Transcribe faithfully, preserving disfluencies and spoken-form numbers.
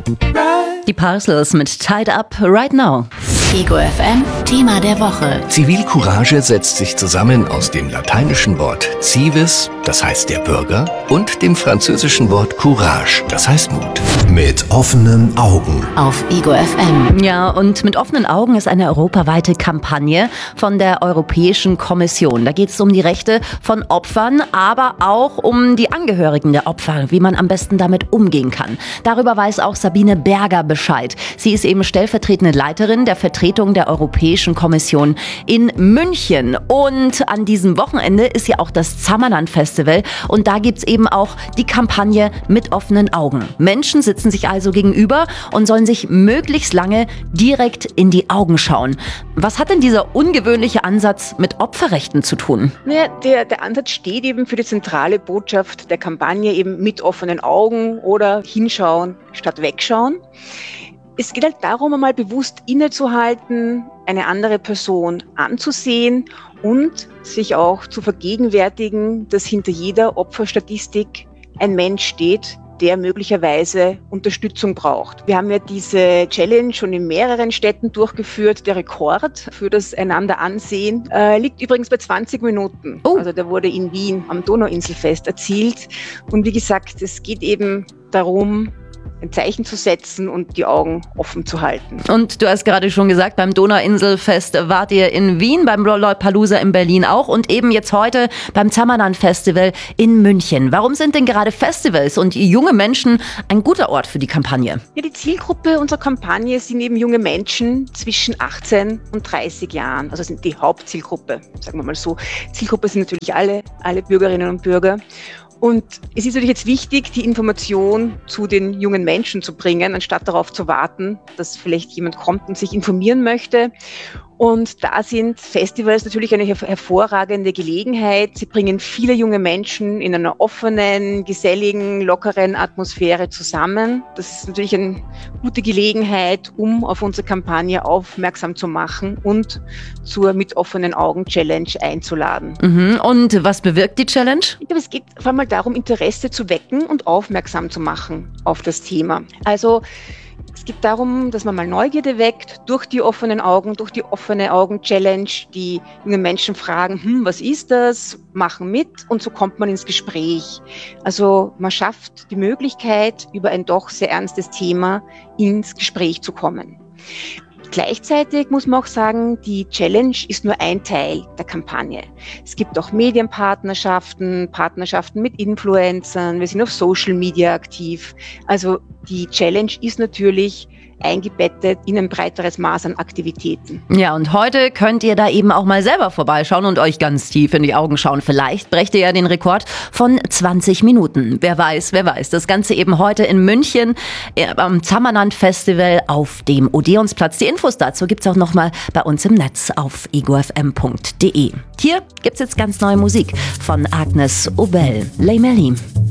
Die Parcels mit Tied Up Right Now. Ego F M, Thema der Woche. Zivilcourage setzt sich zusammen aus dem lateinischen Wort civis, das heißt der Bürger, und dem französischen Wort courage, das heißt Mut. Mit offenen Augen. Auf Ego F M. Ja, und mit offenen Augen ist eine europaweite Kampagne von der Europäischen Kommission. Da geht es um die Rechte von Opfern, aber auch um die Angehörigen der Opfer, wie man am besten damit umgehen kann. Darüber weiß auch Sabine Berger Bescheid. Sie ist eben stellvertretende Leiterin der Vertretung der Europäischen Kommission in München. Und an diesem Wochenende ist ja auch das Zammerland-Festival. Und da gibt's eben auch die Kampagne mit offenen Augen. Menschen sitzen sich also gegenüber und sollen sich möglichst lange direkt in die Augen schauen. Was hat denn dieser ungewöhnliche Ansatz mit Opferrechten zu tun? Ja, der, der Ansatz steht eben für die zentrale Botschaft der Kampagne, eben mit offenen Augen oder hinschauen statt wegschauen. Es geht halt darum, einmal bewusst innezuhalten, eine andere Person anzusehen und sich auch zu vergegenwärtigen, dass hinter jeder Opferstatistik ein Mensch steht, der möglicherweise Unterstützung braucht. Wir haben ja diese Challenge schon in mehreren Städten durchgeführt. Der Rekord für das Einander ansehen äh, liegt übrigens bei zwanzig Minuten. Oh. Also der wurde in Wien am Donauinselfest erzielt. Und wie gesagt, es geht eben darum, ein Zeichen zu setzen und die Augen offen zu halten. Und du hast gerade schon gesagt, beim Donauinselfest wart ihr in Wien, beim Lollapalooza in Berlin auch und eben jetzt heute beim Zammerland-Festival in München. Warum sind denn gerade Festivals und junge Menschen ein guter Ort für die Kampagne? Ja, die Zielgruppe unserer Kampagne sind eben junge Menschen zwischen achtzehn und dreißig Jahren. Also sind die Hauptzielgruppe, sagen wir mal so. Zielgruppe sind natürlich alle, alle Bürgerinnen und Bürger. Und es ist natürlich jetzt wichtig, die Information zu den jungen Menschen zu bringen, anstatt darauf zu warten, dass vielleicht jemand kommt und sich informieren möchte. Und da sind Festivals natürlich eine hervorragende Gelegenheit. Sie bringen viele junge Menschen in einer offenen, geselligen, lockeren Atmosphäre zusammen. Das ist natürlich eine gute Gelegenheit, um auf unsere Kampagne aufmerksam zu machen und zur Mit offenen Augen Challenge einzuladen. Mhm. Und was bewirkt die Challenge? Ich glaube, es geht vor allem mal darum, Interesse zu wecken und aufmerksam zu machen auf das Thema. Also es geht darum, dass man mal Neugierde weckt durch die offenen Augen, durch die offene Augen-Challenge. Die jungen Menschen fragen, hm, was ist das? Machen mit und so kommt man ins Gespräch. Also man schafft die Möglichkeit, über ein doch sehr ernstes Thema ins Gespräch zu kommen. Gleichzeitig muss man auch sagen, die Challenge ist nur ein Teil der Kampagne. Es gibt auch Medienpartnerschaften, Partnerschaften mit Influencern, wir sind auf Social Media aktiv. Also die Challenge ist natürlich eingebettet in ein breiteres Maß an Aktivitäten. Ja, und heute könnt ihr da eben auch mal selber vorbeischauen und euch ganz tief in die Augen schauen. Vielleicht brecht ihr ja den Rekord von zwanzig Minuten. Wer weiß, wer weiß. Das Ganze eben heute in München am Zammerland-Festival auf dem Odeonsplatz. Die Infos dazu gibt's auch nochmal bei uns im Netz auf ego f m punkt d e. Hier gibt's jetzt ganz neue Musik von Agnes Obel. Lay Merlin.